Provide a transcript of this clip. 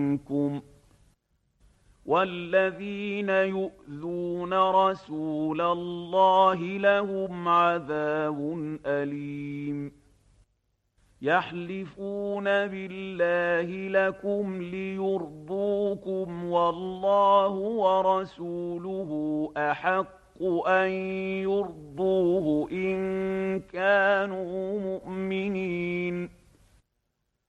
منكم والذين يؤذون رسول الله لهم عذاب أليم يحلفون بالله لكم ليرضوكم والله ورسوله أحق أن يرضوه إن كانوا مؤمنين